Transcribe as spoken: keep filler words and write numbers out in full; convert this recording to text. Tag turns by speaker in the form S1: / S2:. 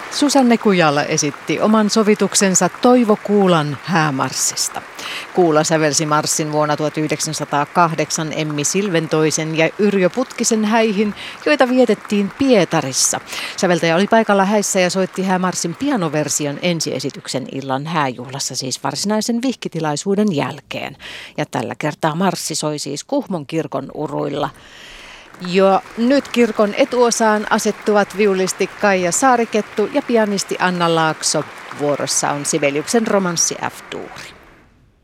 S1: Susanne Kujala esitti oman sovituksensa Toivo Kuulan häämarssista. Kuula sävelsi marssin vuonna tuhatyhdeksänsataakahdeksan Emmi Silventoisen ja Yrjö Putkisen häihin, joita vietettiin Pietarissa. Säveltäjä oli paikalla häissä ja soitti häämarssin pianoversion ensiesityksen illan hääjuhlassa, siis varsinaisen vihkitilaisuuden jälkeen. Ja tällä kertaa marssi soi siis Kuhmon kirkon uruilla. Jo nyt kirkon etuosaan asettuvat viulisti Kaija Saarikettu ja pianisti Anna Laakso. Vuorossa on Sibeliuksen romanssi F-duuri.